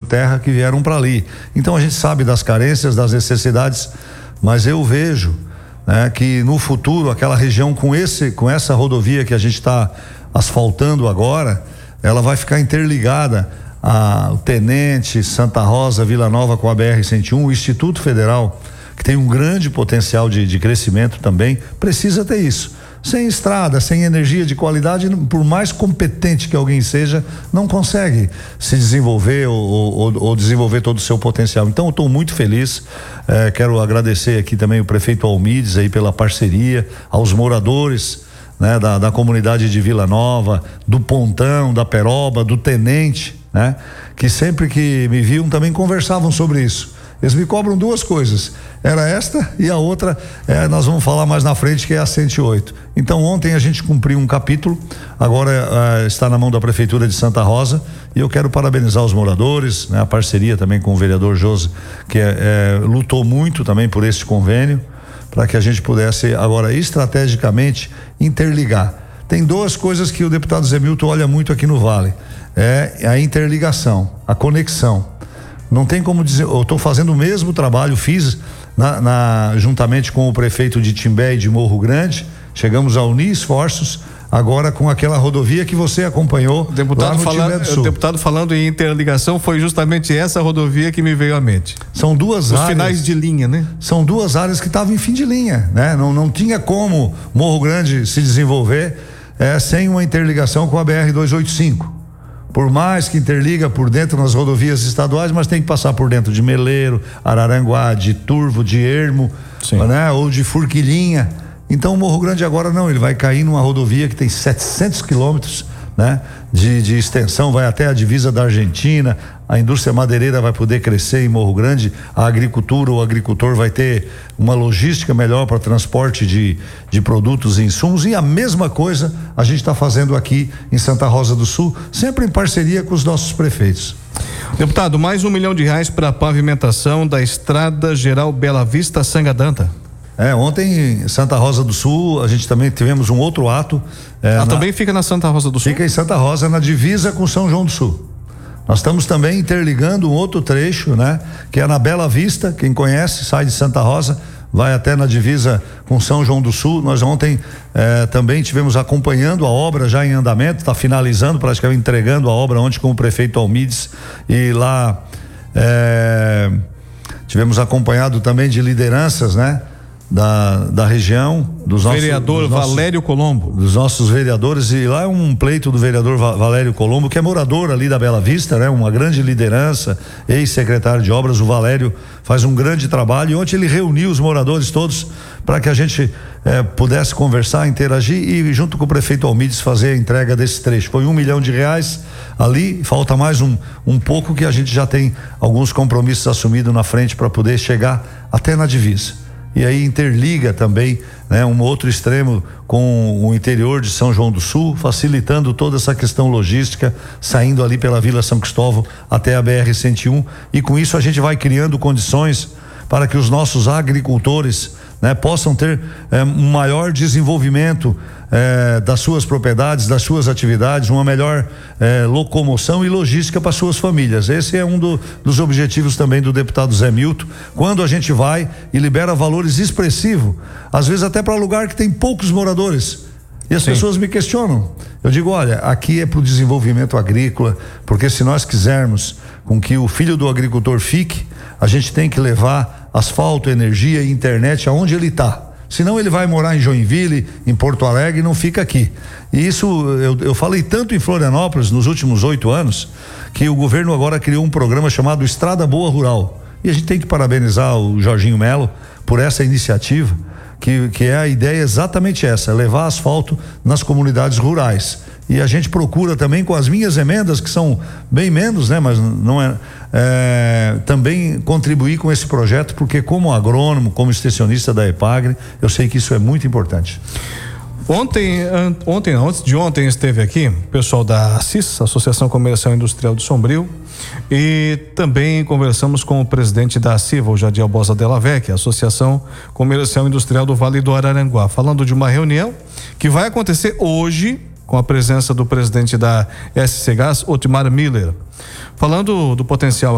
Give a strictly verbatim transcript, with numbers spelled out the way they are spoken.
terra que vieram para ali. Então a gente sabe das carências, das necessidades, mas eu vejo, né, que no futuro aquela região com esse, com essa rodovia que a gente está asfaltando agora, ela vai ficar interligada a Tenente, Santa Rosa, Vila Nova com a B R cento e um, o Instituto Federal, que tem um grande potencial de, de crescimento também, precisa ter isso. Sem estrada, sem energia de qualidade, por mais competente que alguém seja, não consegue se desenvolver ou, ou, ou desenvolver todo o seu potencial. Então eu estou muito feliz, eh, quero agradecer aqui também o prefeito Almides aí pela parceria, aos moradores, né, da, da comunidade de Vila Nova, do Pontão, da Peroba, do Tenente, né, que sempre que me viam também conversavam sobre isso. Eles me cobram duas coisas, era esta e a outra, é, nós vamos falar mais na frente, que é a cento e oito. Então ontem a gente cumpriu um capítulo, agora é, está na mão da Prefeitura de Santa Rosa, e eu quero parabenizar os moradores, né, a parceria também com o vereador Josi, que é, é, lutou muito também por esse convênio, para que a gente pudesse agora estrategicamente interligar. Tem duas coisas que o deputado Zé Milton olha muito aqui no Vale, é a interligação, a conexão. Não tem como dizer, eu estou fazendo o mesmo trabalho, fiz na, na, juntamente com o prefeito de Timbé e de Morro Grande, chegamos a unir esforços, agora com aquela rodovia que você acompanhou. O deputado, lá no falando, Timbé do Sul. O deputado falando em interligação, foi justamente essa rodovia que me veio à mente. São duas Os áreas. Os finais de linha, né? São duas áreas que estavam em fim de linha, né? Não, não tinha como Morro Grande se desenvolver é, sem uma interligação com a B R duzentos e oitenta e cinco. Por mais que interliga por dentro nas rodovias estaduais, mas tem que passar por dentro de Meleiro, Araranguá, de Turvo, de Ermo, né? Ou de Forquilinha. Então o Morro Grande agora não, ele vai cair numa rodovia que tem setecentos quilômetros, né? De, de extensão, vai até a divisa da Argentina, a indústria madeireira vai poder crescer em Morro Grande, a agricultura, o agricultor vai ter uma logística melhor para transporte de, de produtos e insumos, e a mesma coisa a gente está fazendo aqui em Santa Rosa do Sul, sempre em parceria com os nossos prefeitos. Deputado, mais um milhão de reais para a pavimentação da Estrada Geral Bela Vista Sangadanta. É, ontem em Santa Rosa do Sul, a gente também tivemos um outro ato. É, Ela na, também fica na Santa Rosa do Sul? Fica em Santa Rosa, na divisa com São João do Sul. Nós estamos também interligando um outro trecho, né? Que é na Bela Vista, quem conhece, sai de Santa Rosa, vai até na divisa com São João do Sul. Nós ontem eh, também tivemos acompanhando a obra já em andamento, está finalizando, praticamente entregando a obra ontem com o prefeito Almides, e lá eh, tivemos acompanhado também de lideranças, né? Da, da região, dos nossos vereador dos nossos, Valério Colombo, dos nossos vereadores, e lá é um pleito do vereador Valério Colombo, que é morador ali da Bela Vista, né? Uma grande liderança, ex-secretário de obras. O Valério faz um grande trabalho, e ontem ele reuniu os moradores todos para que a gente eh, pudesse conversar, interagir, e junto com o prefeito Almides fazer a entrega desse trecho. Foi um milhão de reais ali, falta mais um, um pouco, que a gente já tem alguns compromissos assumidos na frente para poder chegar até na divisa. E aí interliga também, né, um outro extremo com o interior de São João do Sul, facilitando toda essa questão logística, saindo ali pela Vila São Cristóvão até a B R cento e um, e com isso a gente vai criando condições para que os nossos agricultores, né, possam ter eh, um maior desenvolvimento eh, das suas propriedades, das suas atividades, uma melhor eh, locomoção e logística para suas famílias. Esse é um do, dos objetivos também do deputado Zé Milton, quando a gente vai e libera valores expressivos, às vezes até para lugar que tem poucos moradores. E as Sim. pessoas me questionam. Eu digo, olha, aqui é para o desenvolvimento agrícola, porque se nós quisermos com que o filho do agricultor fique, a gente tem que levar asfalto, energia e internet aonde ele está. Senão ele vai morar em Joinville, em Porto Alegre, e não fica aqui. E isso, eu, eu falei tanto em Florianópolis nos últimos oito anos, que o governo agora criou um programa chamado Estrada Boa Rural. E a gente tem que parabenizar o Jorginho Melo por essa iniciativa, que, que é a ideia exatamente essa, levar asfalto nas comunidades rurais. E a gente procura também, com as minhas emendas, que são bem menos, né? Mas não é, é também contribuir com esse projeto, porque como agrônomo, como extensionista da EPAGRE, eu sei que isso é muito importante. Ontem, ontem, antes de ontem esteve aqui o pessoal da ASSIS, Associação Comercial e Industrial de Sombrio, e também conversamos com o presidente da ACIVA, o Jadiel Bosa Della Vecchia, Associação Comercial e Industrial do Vale do Araranguá, falando de uma reunião que vai acontecer hoje, com a presença do presidente da S C Gás, Otmar Miller, falando do potencial